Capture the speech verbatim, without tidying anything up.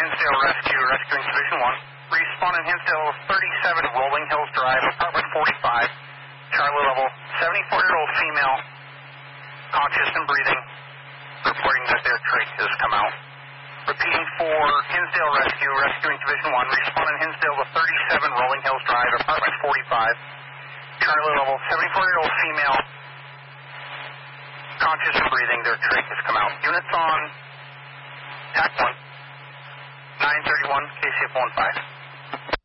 Hinsdale Rescue, rescuing Division one. Respawn in Hinsdale thirty-seven Rolling Hills Drive, apartment forty-five. Charlie level, seventy-four-year-old female, conscious and breathing, reporting that their trach has come out. Repeating for Hinsdale Rescue, rescuing Division one. Respawn in Hinsdale thirty-seven Rolling Hills Drive, apartment forty-five. Charlie level, seventy-four-year-old female, conscious and breathing, their trach has come out. Units on T A C one, nine thirty-one, K C F one five.